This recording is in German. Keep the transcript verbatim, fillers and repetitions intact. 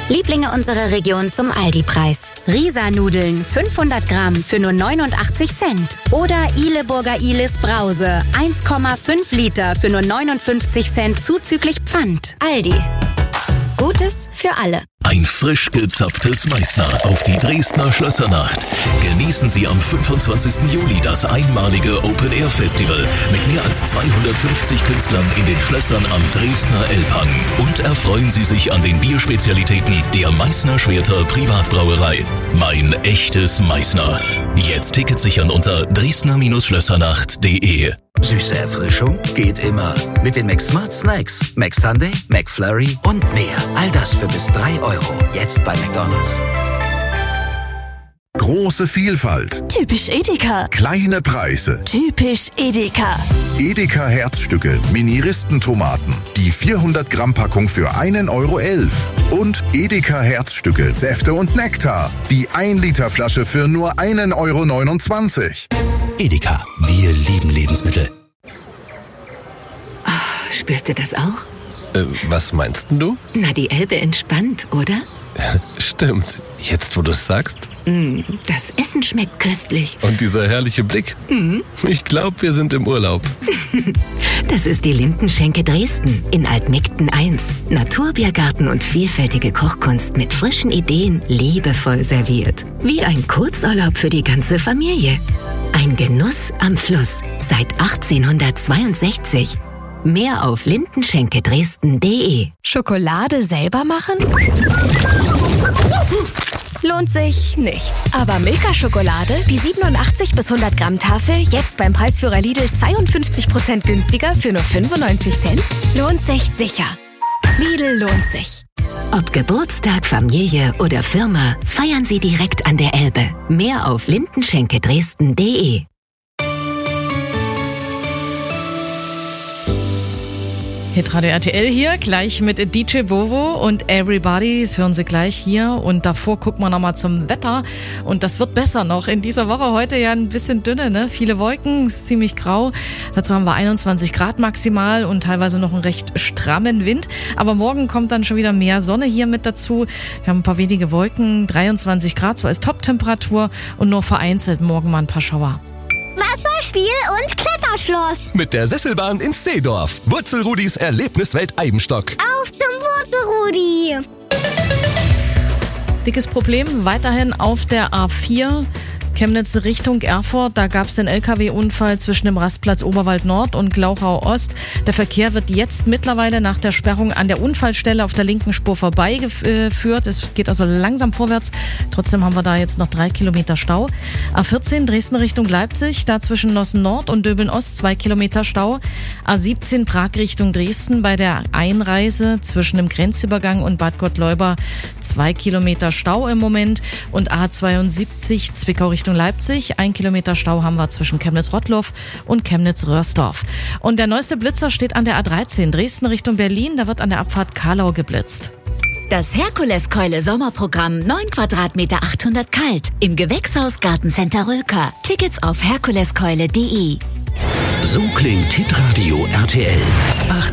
Lieblinge unserer Region zum Aldi-Preis. Risa-Nudeln fünfhundert Gramm für nur neunundachtzig Cent. Oder Ihleburger Ihles Brause eins Komma fünf Liter für nur neunundfünfzig Cent zuzüglich Pfand. Aldi. Gutes für alle. Ein frisch gezapftes Meißner auf die Dresdner Schlössernacht. Genießen Sie am fünfundzwanzigsten Juli das einmalige Open-Air-Festival mit mehr als zweihundertfünfzig Künstlern in den Schlössern am Dresdner Elbhang. Und erfreuen Sie sich an den Bierspezialitäten der Meißner Schwerter Privatbrauerei. Mein echtes Meißner. Jetzt Tickets sichern unter dresdner Schlössernacht punkt de. Süße Erfrischung geht immer. Mit den McSmart Snacks. McSunday, McFlurry und mehr. All das für bis drei Euro. Jetzt bei McDonald's. Große Vielfalt. Typisch Edeka. Kleine Preise. Typisch Edeka. Edeka Herzstücke, Mini-Ristentomaten. Die vierhundert Gramm Packung für einen Euro elf. Und Edeka Herzstücke, Säfte und Nektar. Die ein Liter Flasche für nur einen Euro neunundzwanzig. Edeka, wir lieben Lebensmittel. Oh, spürst du das auch? Äh, was meinst denn du? Na, die Elbe entspannt, oder? Stimmt. Jetzt, wo du es sagst. Mm, das Essen schmeckt köstlich. Und dieser herrliche Blick. Mm. Ich glaube, wir sind im Urlaub. Das ist die Lindenschenke Dresden in Altmegden eins. Naturbiergarten und vielfältige Kochkunst mit frischen Ideen, liebevoll serviert. Wie ein Kurzurlaub für die ganze Familie. Ein Genuss am Fluss seit achtzehnhundertzweiundsechzig. Mehr auf lindenschenke dresden punkt de. Schokolade selber machen? Lohnt sich nicht. Aber Milka-Schokolade, die siebenundachtzig bis hundert Gramm Tafel, jetzt beim Preisführer Lidl zweiundfünfzig Prozent günstiger für nur fünfundneunzig Cent? Lohnt sich sicher. Lidl lohnt sich. Ob Geburtstag, Familie oder Firma, feiern Sie direkt an der Elbe. Mehr auf lindenschenke dresden punkt de. Hitradio R T L hier, gleich mit D J Bovo und Everybody. Das hören Sie gleich hier. Und davor gucken wir nochmal zum Wetter. Und das wird besser noch. In dieser Woche heute ja ein bisschen dünne, ne? Viele Wolken, ist ziemlich grau. Dazu haben wir einundzwanzig Grad maximal und teilweise noch einen recht strammen Wind. Aber morgen kommt dann schon wieder mehr Sonne hier mit dazu. Wir haben ein paar wenige Wolken, dreiundzwanzig Grad, so als Top-Temperatur und nur vereinzelt morgen mal ein paar Schauer. Wasserspiel und Kletterschloss. Mit der Sesselbahn in Steedorf. Wurzelrudis Erlebniswelt Eibenstock. Auf zum Wurzelrudi. Dickes Problem weiterhin auf der A vier. Chemnitz Richtung Erfurt, da gab es den L K W-Unfall zwischen dem Rastplatz Oberwald Nord und Glauchau Ost. Der Verkehr wird jetzt mittlerweile nach der Sperrung an der Unfallstelle auf der linken Spur vorbeigeführt. Es geht also langsam vorwärts. Trotzdem haben wir da jetzt noch drei Kilometer Stau. A vierzehn Dresden Richtung Leipzig, da zwischen Nossen Nord und Döbeln Ost zwei Kilometer Stau. A siebzehn Prag Richtung Dresden bei der Einreise zwischen dem Grenzübergang und Bad Gottleuba zwei Kilometer Stau im Moment. Und A zweiundsiebzig Zwickau Richtung Leipzig. Ein Kilometer Stau haben wir zwischen Chemnitz-Rottloff und Chemnitz-Röhrsdorf. Und der neueste Blitzer steht an der A dreizehn Dresden Richtung Berlin. Da wird an der Abfahrt Karlau geblitzt. Das Herkuleskeule Sommerprogramm neun Quadratmeter achthundert kalt im Gewächshaus Gartencenter Rülker. Tickets auf herkuleskeule punkt de. So klingt Hitradio R T L.